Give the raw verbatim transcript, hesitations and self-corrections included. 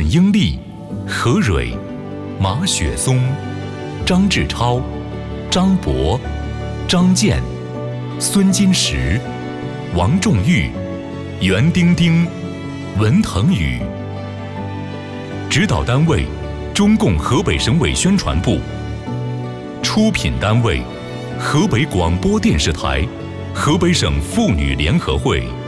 英利、何蕊、马雪松、张志超、张博、张健、孙金石、王仲玉、袁丁丁、文腾宇。指导单位：中共河北省委宣传部。出品单位：河北广播电视台、河北省妇女联合会。